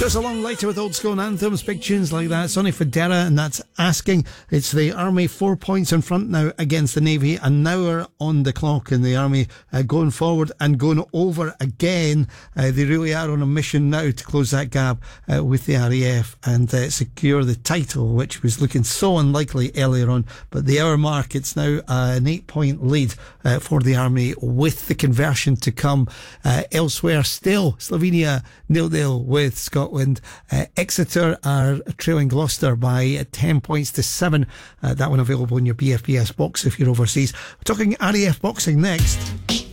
Just a long later with old school anthems, big tunes like that. Sonny Fodera, and that's Asking. It's the Army 4 points in front now against the Navy. An hour on the clock in the Army, going forward and going over again. They really are on a mission now to close that gap with the RAF and secure the title, which was looking so unlikely earlier on. But the hour mark, it's now an 8-point lead for the Army with the conversion to come. Elsewhere still, Slovenia 0-0 with Scotland. Exeter are trailing Gloucester by 10 points to 7. That one available in your BFBS box if you're overseas. We're talking RAF boxing next.